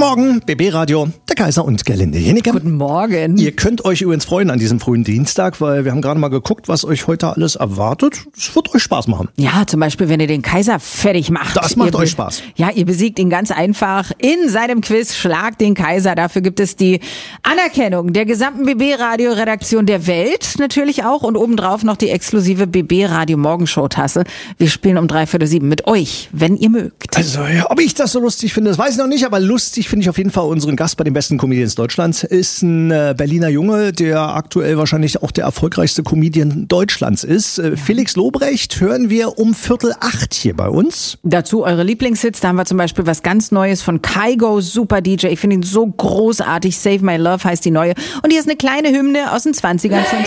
Morgen, BB Radio, der Kaiser und Gerlinde Jenike. Guten Morgen. Ihr könnt euch übrigens freuen an diesem frühen Dienstag, weil wir haben gerade mal geguckt, was euch heute alles erwartet. Es wird euch Spaß machen. Ja, zum Beispiel, wenn ihr den Kaiser fertig macht. Das macht euch Spaß. Ja, ihr besiegt ihn ganz einfach in seinem Quiz Schlag den Kaiser. Dafür gibt es die Anerkennung der gesamten BB-Radio-Redaktion der Welt natürlich auch und obendrauf noch die exklusive BB-Radio-Morgenshow-Tasse. Wir spielen um 6:45 mit euch, wenn ihr mögt. Also, ja, ob ich das so lustig finde, das weiß ich noch nicht, aber lustig finde ich auf jeden Fall unseren Gast bei den besten Comedians Deutschlands. Ist ein Berliner Junge, der aktuell wahrscheinlich auch der erfolgreichste Comedian Deutschlands ist. Felix Lobrecht hören wir um 7:45 hier bei uns. Dazu eure Lieblingshits, da haben wir zum Beispiel was ganz Neues von Kygo, super DJ. Ich finde ihn so großartig. Save My Love heißt die neue. Und hier ist eine kleine Hymne aus den 20ern von